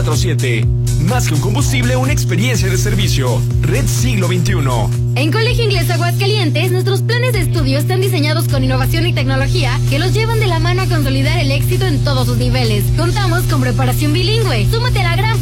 24/7. Más que un combustible, una experiencia de servicio. Red Siglo XXI. En Colegio Inglés Aguascalientes, nuestros planes de estudio están diseñados con innovación y tecnología que los llevan de la mano a consolidar el éxito en todos sus niveles. Contamos con preparación bilingüe. Súmate a la gran